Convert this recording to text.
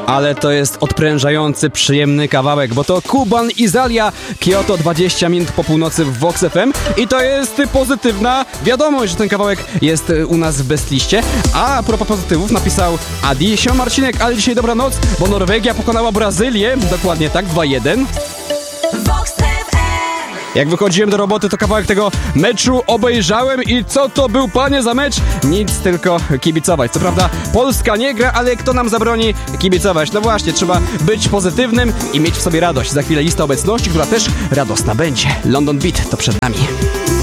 Ale to jest odprężający, przyjemny kawałek, bo to Kuban i Zalia, Kyoto 20 minut po północy w Vox FM i to jest pozytywna wiadomość, że ten kawałek jest u nas w bestliście. A propos pozytywów napisał Adi: siema Marcinek, ale dzisiaj dobranoc, bo Norwegia pokonała Brazylię, dokładnie tak, 2-1. Jak wychodziłem do roboty, to kawałek tego meczu obejrzałem i co to był, panie, za mecz? Nic, tylko kibicować. Co prawda Polska nie gra, ale kto nam zabroni kibicować? No właśnie, trzeba być pozytywnym i mieć w sobie radość. Za chwilę lista obecności, która też radosna będzie. London Beat to przed nami.